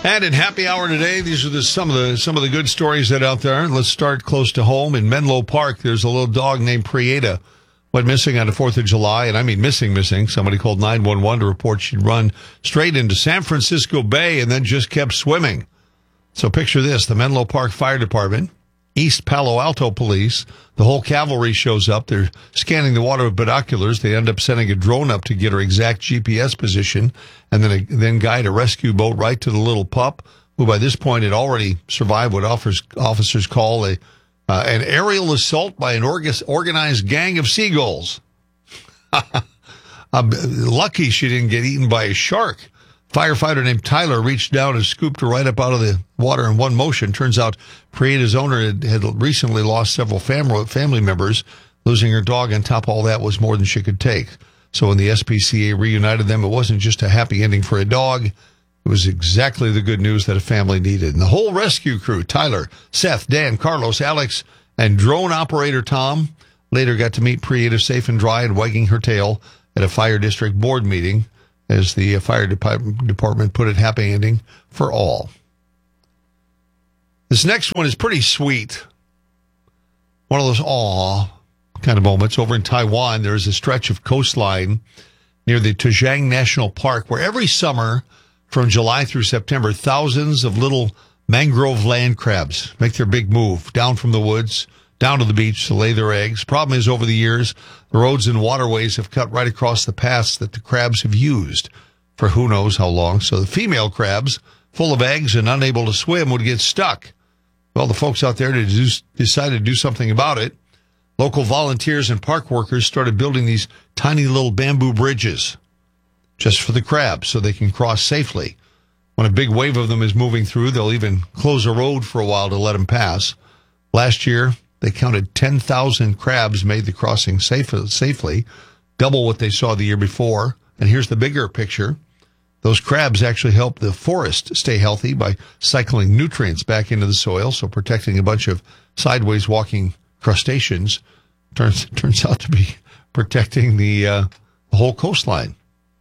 And in Happy Hour today, these are some of the good stories that are out there. Let's start close to home. In Menlo Park, there's a little dog named Prieta. Went missing on the 4th of July, and I mean missing. Somebody called 911 to report she'd run straight into San Francisco Bay and then just kept swimming. So picture this, the Menlo Park Fire Department, East Palo Alto Police, the whole cavalry shows up. They're scanning the water with binoculars. They end up sending a drone up to get her exact GPS position and then guide a rescue boat right to the little pup, who by this point had already survived what officers call an aerial assault by an organized gang of seagulls. Lucky she didn't get eaten by a shark. Firefighter named Tyler reached down and scooped her right up out of the water in one motion. Turns out Prieta's owner had recently lost several family members. Losing her dog on top of all that was more than she could take. So when the SPCA reunited them, it wasn't just a happy ending for a dog. It was exactly the good news that a family needed. And the whole rescue crew, Tyler, Seth, Dan, Carlos, Alex, and drone operator Tom, later got to meet Prieta safe and dry and wagging her tail at a fire district board meeting. As the fire department put it, happy ending for all. This next one is pretty sweet. One of those aw kind of moments. Over in Taiwan, there is a stretch of coastline near the Tuzhang National Park where every summer from July through September, thousands of little mangrove land crabs make their big move down from the woods, down to the beach to lay their eggs. Problem is, over the years, the roads and waterways have cut right across the paths that the crabs have used for who knows how long. So the female crabs, full of eggs and unable to swim, would get stuck. Well, the folks out there decided to do something about it. Local volunteers and park workers started building these tiny little bamboo bridges just for the crabs so they can cross safely. When a big wave of them is moving through, they'll even close a road for a while to let them pass. Last year, they counted 10,000 crabs made the crossing safely, double what they saw the year before. And here's the bigger picture. Those crabs actually help the forest stay healthy by cycling nutrients back into the soil, so protecting a bunch of sideways walking crustaceans turns out to be protecting the whole coastline.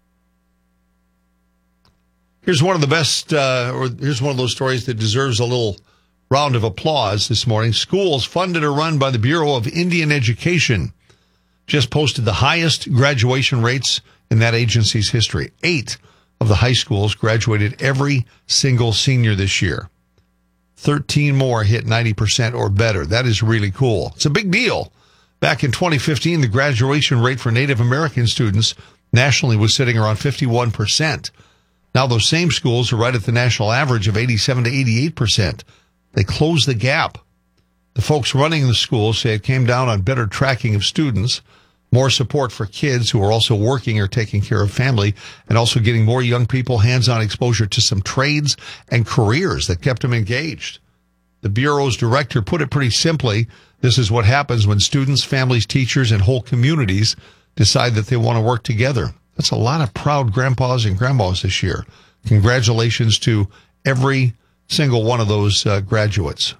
Here's one of the best, here's one of those stories that deserves a little round of applause this morning. Schools funded or run by the Bureau of Indian Education just posted the highest graduation rates in that agency's history. 8 of the high schools graduated every single senior this year. 13 more hit 90% or better. That is really cool. It's a big deal. Back in 2015, the graduation rate for Native American students nationally was sitting around 51%. Now those same schools are right at the national average of 87 to 88%. They closed the gap. The folks running the schools say it came down on better tracking of students, more support for kids who are also working or taking care of family, and also getting more young people hands-on exposure to some trades and careers that kept them engaged. The Bureau's director put it pretty simply. This is what happens when students, families, teachers, and whole communities decide that they want to work together. That's a lot of proud grandpas and grandmas this year. Congratulations to every single one of those graduates.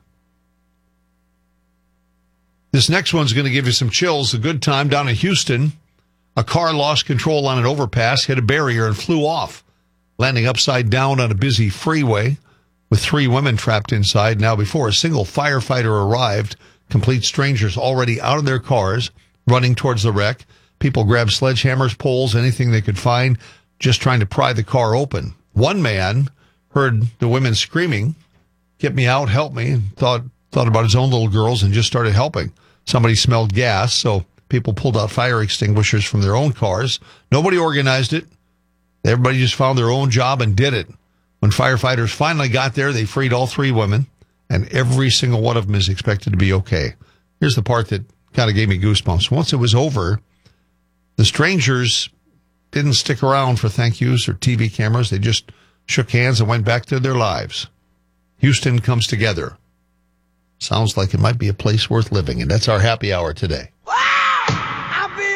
This next one's going to give you some chills. A good time down in Houston. A car lost control on an overpass, hit a barrier, and flew off, landing upside down on a busy freeway with 3 women trapped inside. Now, before a single firefighter arrived, complete strangers already out of their cars, running towards the wreck. People grabbed sledgehammers, poles, anything they could find, just trying to pry the car open. One man heard the women screaming, "Get me out, help me," and thought about his own little girls and just started helping. Somebody smelled gas, so people pulled out fire extinguishers from their own cars. Nobody organized it. Everybody just found their own job and did it. When firefighters finally got there, they freed all 3 women, and every single one of them is expected to be okay. Here's the part that kind of gave me goosebumps. Once it was over, the strangers didn't stick around for thank yous or TV cameras. They just shook hands and went back to their lives. Houston comes together. Sounds like it might be a place worth living, and that's our happy hour today.